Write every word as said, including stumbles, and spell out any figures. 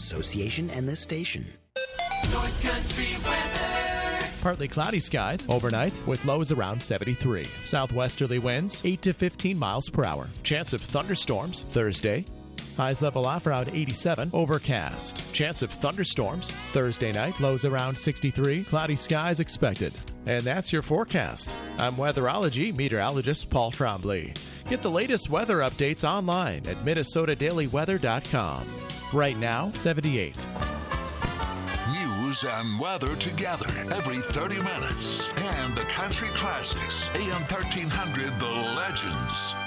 Association and this station. North Country weather. Partly cloudy skies overnight with lows around seventy-three. Southwesterly winds eight to fifteen miles per hour. Chance of thunderstorms Thursday. Highs level off around eighty-seven. Overcast. Chance of thunderstorms Thursday night. Lows around sixty-three. Cloudy skies expected. And that's your forecast. I'm weatherology meteorologist Paul Trombley. Get the latest weather updates online at minnesota daily weather dot com. Right now, seventy-eight. News and weather together every thirty minutes. And the country classics, A M thirteen hundred, The Legends.